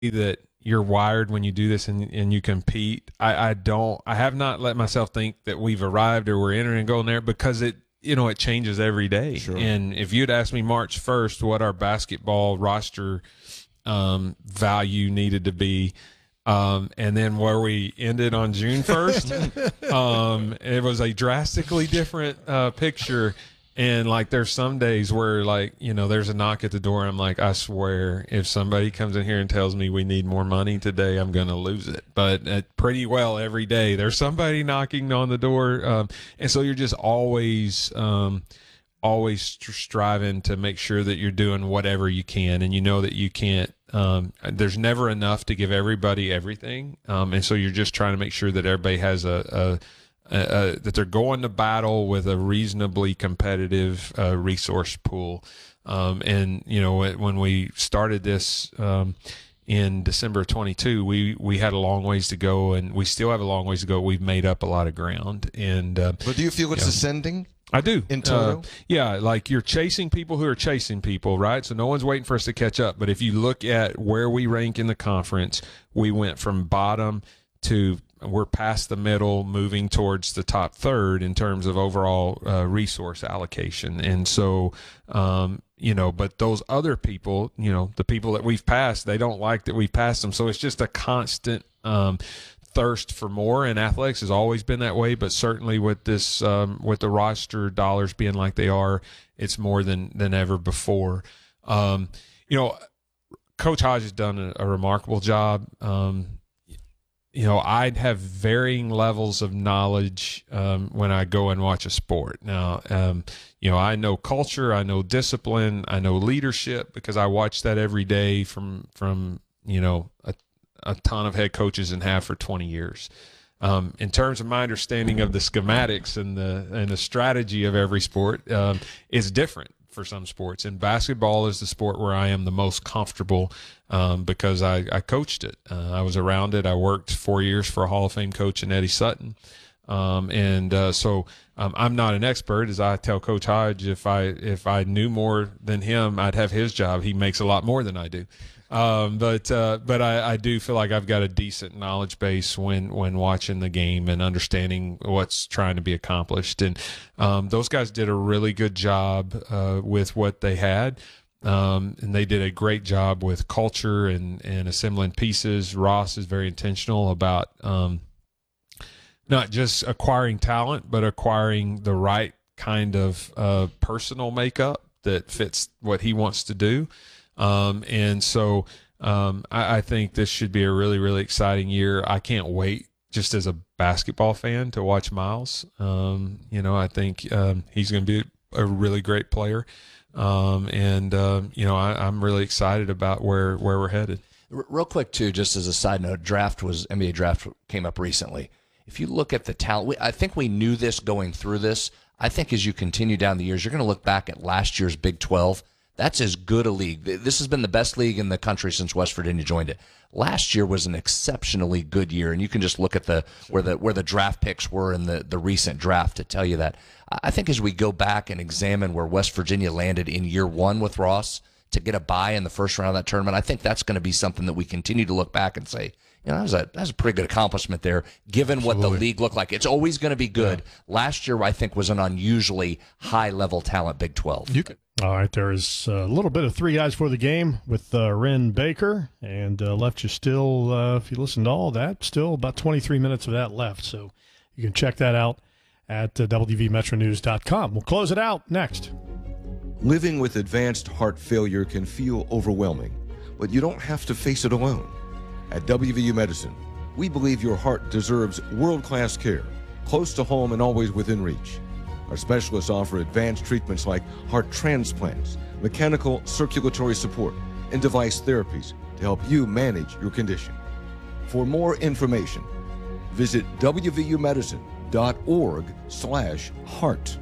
that you're wired when you do this and you compete. I have not let myself think that we've arrived or we're entering golden era, because it changes every day. Sure. And if you'd asked me March 1st what our basketball roster value needed to be, and then where we ended on June 1st, it was a drastically different picture. And like, there's some days where, like, there's a knock at the door. I'm like, I swear, if somebody comes in here and tells me we need more money today, I'm going to lose it. But pretty well every day there's somebody knocking on the door. And so you're just always striving to make sure that you're doing whatever you can. And that you can't, there's never enough to give everybody everything. And so you're just trying to make sure that everybody has that they're going to battle with a reasonably competitive resource pool. And when we started this in December of 22, we had a long ways to go, and we still have a long ways to go. We've made up a lot of ground. And but do you feel it's ascending? I do. In total? Yeah, like, you're chasing people who are chasing people, right? So no one's waiting for us to catch up. But if you look at where we rank in the conference, we went from bottom to we're past the middle, moving towards the top third in terms of overall resource allocation. And so, but those other people, the people that we've passed, they don't like that we've passed them. So it's just a constant thirst for more, and athletics has always been that way. But certainly with this, with the roster dollars being like they are, it's more than ever before. Coach Hodge has done a remarkable job. I'd have varying levels of knowledge when I go and watch a sport. Now, I know culture, I know discipline, I know leadership, because I watch that every day from a ton of head coaches and have for 20 years. In terms of my understanding of the schematics and the strategy of every sport, is different for some sports. And basketball is the sport where I am the most comfortable because I coached it. I was around it. I worked 4 years for a Hall of Fame coach in Eddie Sutton. So I'm not an expert. As I tell Coach Hodge, if I knew more than him, I'd have his job. He makes a lot more than I do. But I do feel like I've got a decent knowledge base when watching the game and understanding what's trying to be accomplished. And those guys did a really good job with what they had. And they did a great job with culture and assembling pieces. Ross is very intentional about not just acquiring talent, but acquiring the right kind of personal makeup that fits what he wants to do. And so I think this should be a really, really exciting year. I can't wait, just as a basketball fan, to watch Miles. I think he's going to be a really great player. I'm really excited about where we're headed. Real quick, too, just as a side note, NBA draft came up recently. If you look at the talent, I think we knew this going through this. I think as you continue down the years, you're going to look back at last year's Big 12. That's as good a league. This has been the best league in the country since West Virginia joined it. Last year was an exceptionally good year, and you can just look at where the draft picks were in the recent draft to tell you that. I think as we go back and examine where West Virginia landed in year one with Ross to get a bye in the first round of that tournament, I think that's going to be something that we continue to look back and say, that was a pretty good accomplishment there, given Absolutely. What the league looked like. It's always going to be good. Yeah. Last year, I think, was an unusually high-level talent Big 12. All right, there is a little bit of three guys for the game with Wren Baker, and left you still, if you listen to all that, still about 23 minutes of that left. So you can check that out at WVMetroNews.com. We'll close it out next. Living with advanced heart failure can feel overwhelming, but you don't have to face it alone. At WVU Medicine, we believe your heart deserves world-class care, close to home and always within reach. Our specialists offer advanced treatments like heart transplants, mechanical circulatory support, and device therapies to help you manage your condition. For more information, visit WVUMedicine.org/heart.